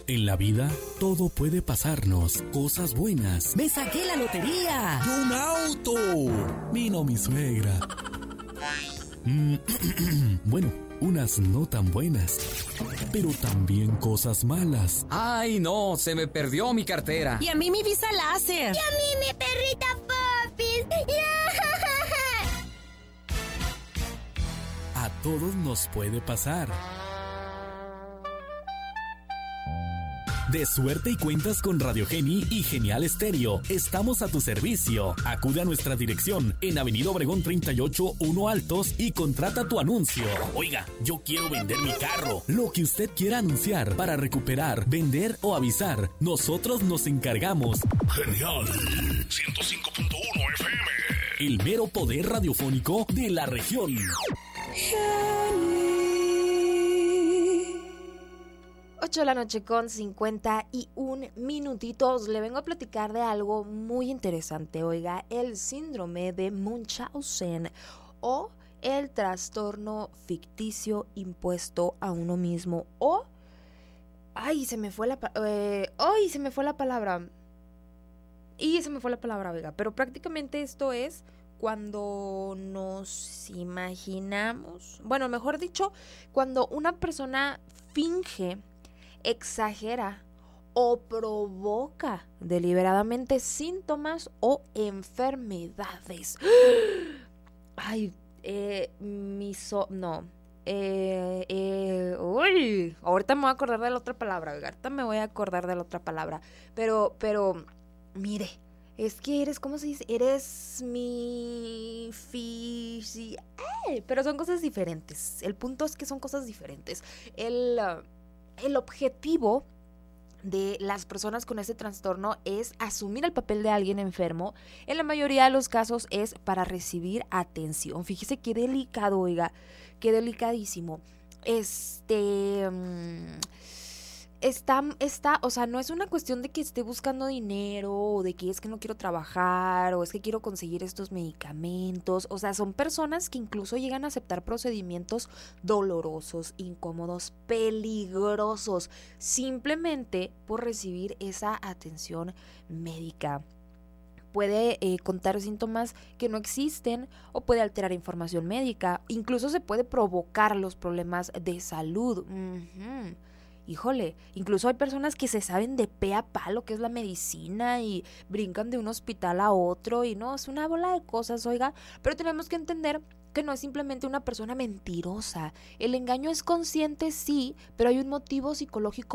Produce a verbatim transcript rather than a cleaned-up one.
En la vida, todo puede pasarnos. Cosas buenas. ¡Me saqué la lotería! ¡Y un auto! Vino mi suegra. Mm, bueno, unas no tan buenas. Pero también cosas malas. ¡Ay, no! Se me perdió mi cartera. Y a mí mi visa láser. Y a mí mi perrita Popis. A todos nos puede pasar. De suerte y cuentas con Radio Geni y Genial Estéreo. Estamos a tu servicio. Acude a nuestra dirección en Avenida Obregón treinta y ocho, uno Altos y contrata tu anuncio. Oiga, yo quiero vender mi carro. Lo que usted quiera anunciar para recuperar, vender o avisar, nosotros nos encargamos. Genial. ciento cinco punto uno F M. El mero poder radiofónico de la región. ocho de la noche con cincuenta y un minutitos. Le vengo a platicar de algo muy interesante. Oiga, el síndrome de Munchausen o el trastorno ficticio impuesto a uno mismo o... Ay, se me fue la... Eh, ay, se me fue la palabra. Y se me fue la palabra, oiga. Pero prácticamente esto es cuando nos imaginamos... Bueno, mejor dicho, cuando una persona finge, exagera o provoca deliberadamente síntomas o enfermedades. Ay, eh, miso... No. Eh, eh, uy, ahorita me voy a acordar de la otra palabra, oiga, ahorita me voy a acordar de la otra palabra. Pero, pero, mire, es que eres, ¿cómo se dice? Eres mi... Fisi... Eh, pero son cosas diferentes. El punto es que son cosas diferentes. El... Uh, El objetivo de las personas con ese trastorno es asumir el papel de alguien enfermo. En la mayoría de los casos es para recibir atención. Fíjese qué delicado, oiga, qué delicadísimo. Este... Um, está, está, o sea, no es una cuestión de que esté buscando dinero o de que es que no quiero trabajar o es que quiero conseguir estos medicamentos. O sea, son personas que incluso llegan a aceptar procedimientos dolorosos, incómodos, peligrosos, simplemente por recibir esa atención médica. Puede eh, contar síntomas que no existen o puede alterar información médica. Incluso se puede provocar los problemas de salud. Uh-huh. Híjole, incluso hay personas que se saben de pe a pa lo que es la medicina y brincan de un hospital a otro y no, es una bola de cosas, oiga, pero tenemos que entender que no es simplemente una persona mentirosa. El engaño es consciente, sí, pero hay un motivo psicológico